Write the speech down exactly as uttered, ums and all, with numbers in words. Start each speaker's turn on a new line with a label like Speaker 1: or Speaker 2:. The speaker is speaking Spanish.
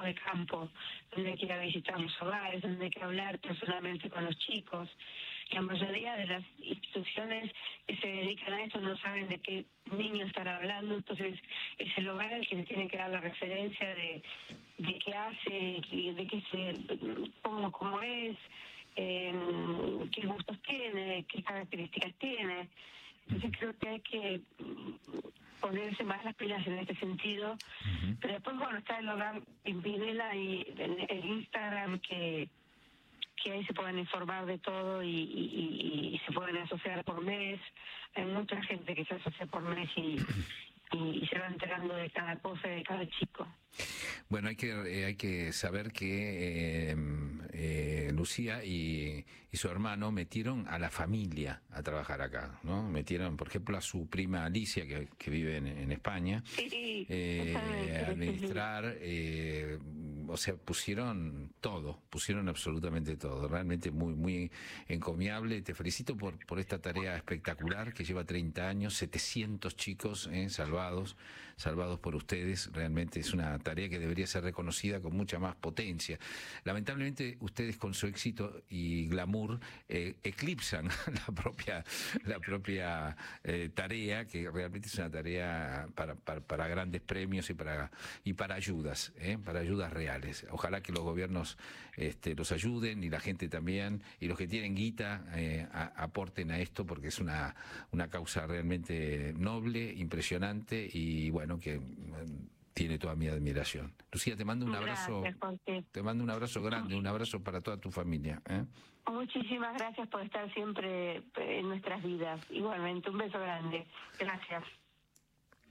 Speaker 1: de campo, donde hay que ir a visitar los hogares, donde hay que hablar personalmente con los chicos. La mayoría de las instituciones que se dedican a esto no saben de qué niño están hablando, entonces es el hogar el que le tiene que dar la referencia de, de qué hace, de qué se, cómo, cómo es, eh, qué gustos tiene, qué características tiene. Entonces creo que hay que ponerse más las pilas en este sentido. Uh-huh. Pero después, bueno, está el hogar en Pinela y en el Instagram, que que ahí se pueden informar de todo y, y, y, y se pueden asociar por mes. Hay mucha gente que se asocia por mes y, y, y se va enterando de cada cosa de cada chico.
Speaker 2: Bueno, hay que eh, hay que saber que eh, eh, Lucía y, y su hermano metieron a la familia a trabajar acá, ¿no? Metieron, por ejemplo, a su prima Alicia, que, que vive en, en España,
Speaker 1: sí,
Speaker 2: eh, a administrar, eh, o sea, pusieron todo, pusieron absolutamente todo, realmente muy muy encomiable. Te felicito por, por esta tarea espectacular que lleva treinta años, setecientos chicos eh, salvados, salvados por ustedes, realmente es una tarea que debería ser reconocida con mucha más potencia. Lamentablemente ustedes con su éxito y glamour eh, eclipsan la propia la propia eh, tarea, que realmente es una tarea para, para, para grandes premios y para y para ayudas, ¿eh? para ayudas reales. Ojalá que los gobiernos este, los ayuden y la gente también, y los que tienen guita eh, a, aporten a esto, porque es una, una causa realmente noble, impresionante y bueno, que tiene toda mi admiración. Lucía, te mando un abrazo,
Speaker 1: gracias,
Speaker 2: te mando un abrazo grande, un abrazo para toda tu familia. ¿eh?
Speaker 1: Muchísimas gracias por estar siempre en nuestras vidas. Igualmente, un beso grande. Gracias.